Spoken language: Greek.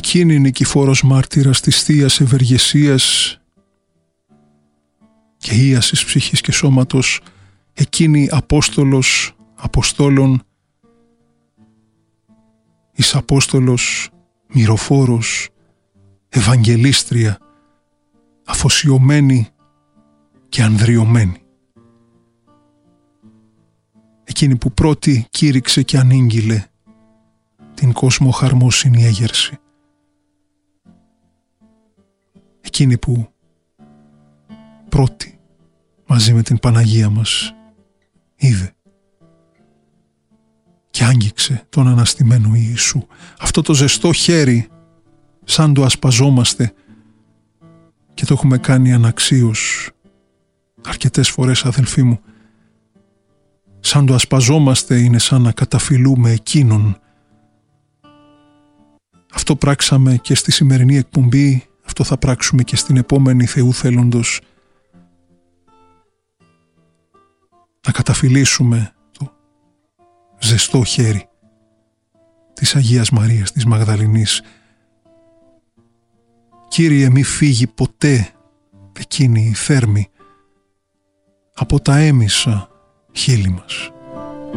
εκείνη νικηφόρος μάρτυρας της Θείας ευεργεσίας και ίασης ψυχής και σώματος, εκείνη Απόστολος Αποστόλων, εις Απόστολος μυροφόρος, Ευαγγελίστρια, αφοσιωμένη και ανδριωμένη. Εκείνη που πρώτη κήρυξε και ανήγγειλε την κόσμο χαρμόσυνη έγερση. Εκείνη που πρώτη μαζί με την Παναγία μας είδε και άγγιξε τον αναστημένο Ιησού. Αυτό το ζεστό χέρι, σαν το ασπαζόμαστε και το έχουμε κάνει αναξίως αρκετές φορές, αδελφοί μου, σαν το ασπαζόμαστε είναι σαν να καταφυλούμε εκείνον. Αυτό πράξαμε και στη σημερινή εκπομπή, αυτό θα πράξουμε και στην επόμενη, Θεού θέλοντος, να καταφυλίσουμε το ζεστό χέρι της Αγίας Μαρίας της Μαγδαληνής. Κύριε, μη φύγει ποτέ εκείνη η θέρμη από τα έμισα χείλη μας.